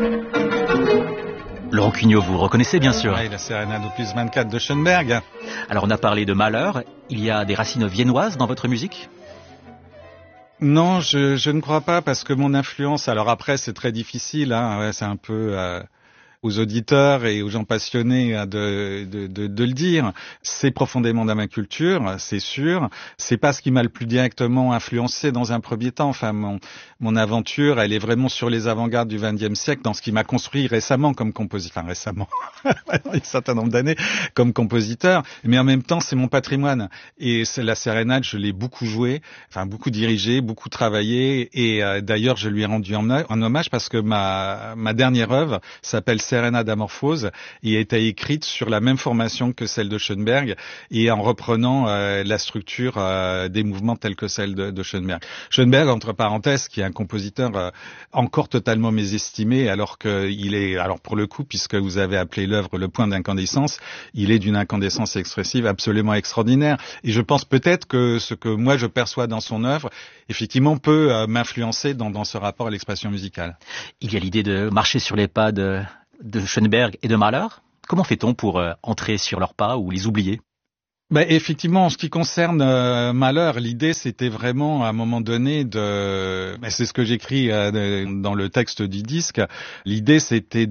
Laurent Cugnot, vous reconnaissez bien sûr. Oui, la Sérénade opus 24 de Schoenberg. Alors on a parlé de malheur, il y a des racines viennoises dans votre musique ? Non, je ne crois pas, parce que mon influence, alors après c'est très difficile, c'est un peu aux auditeurs et aux gens passionnés de le dire. C'est profondément dans ma culture, c'est sûr. C'est pas ce qui m'a le plus directement influencé dans un premier temps. Enfin, mon aventure, elle est vraiment sur les avant-gardes du XXe siècle, dans ce qui m'a construit récemment comme compositeur. Enfin, récemment, il y a un certain nombre d'années comme compositeur. Mais en même temps, c'est mon patrimoine. Et c'est la sérénade, je l'ai beaucoup joué, enfin beaucoup dirigé, beaucoup travaillé. Et d'ailleurs, je lui ai rendu en hommage parce que ma dernière œuvre s'appelle Sérénade Amorphose et a été écrite sur la même formation que celle de Schoenberg et en reprenant la structure des mouvements tels que celle de Schoenberg. Schoenberg, entre parenthèses, qui est un compositeur encore totalement mésestimé, alors pour le coup, puisque vous avez appelé l'œuvre Le Point d'incandescence, il est d'une incandescence expressive absolument extraordinaire. Et je pense peut-être que ce que moi je perçois dans son œuvre, effectivement, peut m'influencer dans ce rapport à l'expression musicale. Il y a l'idée de marcher sur les pas de Schoenberg et de Mahler. Comment fait-on pour entrer sur leurs pas ou les oublier ? Effectivement, en ce qui concerne Mahler, l'idée c'était vraiment à un moment donné c'est ce que j'écris dans le texte du disque, l'idée c'était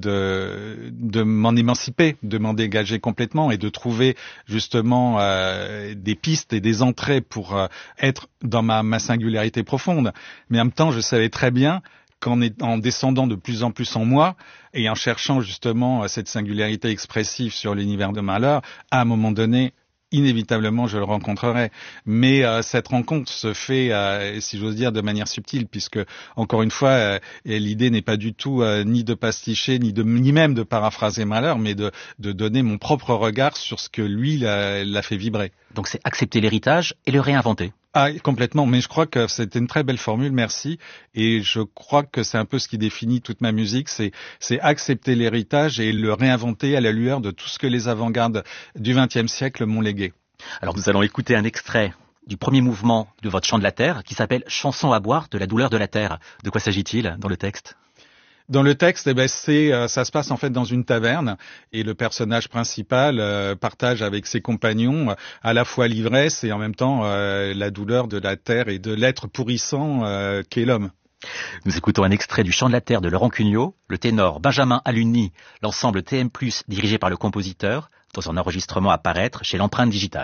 de m'en émanciper, de m'en dégager complètement et de trouver justement des pistes et des entrées pour être dans ma singularité profonde. Mais en même temps, je savais très bien en descendant de plus en plus en moi et en cherchant justement cette singularité expressive sur l'univers de Mahler, à un moment donné, inévitablement, je le rencontrerai. Mais cette rencontre se fait, si j'ose dire, de manière subtile, puisque, encore une fois, l'idée n'est pas du tout ni de pasticher, ni même de paraphraser Mahler, mais de donner mon propre regard sur ce que lui l'a fait vibrer. Donc c'est accepter l'héritage et le réinventer. Ah, complètement, mais je crois que c'était une très belle formule, merci. Et je crois que c'est un peu ce qui définit toute ma musique, c'est accepter l'héritage et le réinventer à la lueur de tout ce que les avant-gardes du XXe siècle m'ont légué. Alors nous allons écouter un extrait du premier mouvement de votre chant de la terre qui s'appelle « Chanson à boire de la douleur de la terre ». De quoi s'agit-il dans le texte ? Dans le texte, ça se passe en fait dans une taverne et le personnage principal partage avec ses compagnons à la fois l'ivresse et en même temps la douleur de la terre et de l'être pourrissant qu'est l'homme. Nous écoutons un extrait du Chant de la terre de Laurent Cugnot, le ténor Benjamin Aluni, l'ensemble TM+, dirigé par le compositeur, dans un enregistrement à paraître chez l'Empreinte Digitale.